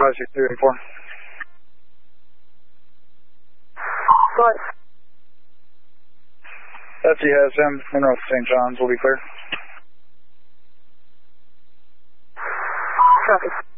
56384. What? Betsy has him in North St. John's. Will be clear. Copy.